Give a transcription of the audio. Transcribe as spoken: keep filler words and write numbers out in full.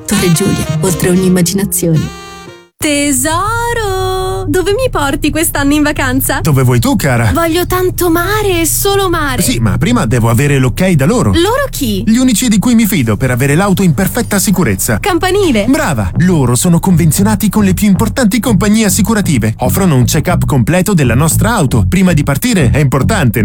Torre Giulia, oltre ogni immaginazione. Tesoro, dove mi porti quest'anno in vacanza? Dove vuoi tu, cara? Voglio tanto mare e solo mare. Sì, ma prima devo avere l'ok da loro. Loro chi? Gli unici di cui mi fido per avere l'auto in perfetta sicurezza. Campanile. Brava! Loro sono convenzionati con le più importanti compagnie assicurative. Offrono un check-up completo della nostra auto. Prima di partire è importante